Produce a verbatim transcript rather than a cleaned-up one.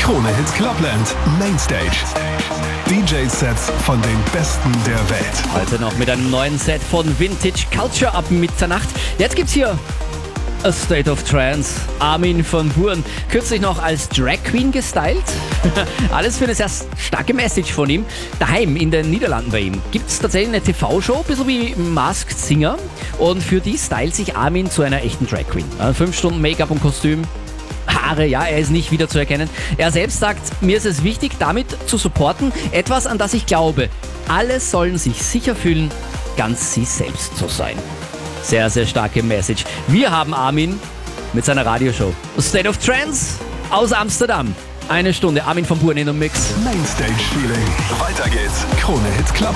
Krone Hit Clubland Mainstage. D J-Sets von den Besten der Welt. Heute noch mit einem neuen Set von Vintage Culture ab Mitternacht. Jetzt gibt's hier A State of Trance. Armin van Buuren, kürzlich noch als Drag Queen gestylt. Alles für eine sehr starke Message von ihm. Daheim in den Niederlanden bei ihm gibt es tatsächlich eine T V-Show, ein bisschen wie Masked Singer. Und für die stylt sich Armin zu einer echten Drag Queen. Fünf Stunden Make-up und Kostüm. Haare, ja, er ist nicht wiederzuerkennen. Er selbst sagt, mir ist es wichtig, damit zu supporten, etwas, an das ich glaube. Alle sollen sich sicher fühlen, ganz sie selbst zu sein. Sehr, sehr starke Message. Wir haben Armin mit seiner Radioshow State of Trance aus Amsterdam. Eine Stunde Armin van Buuren in dem Mix. Mainstage Feeling. Weiter geht's. Krone Hit Club.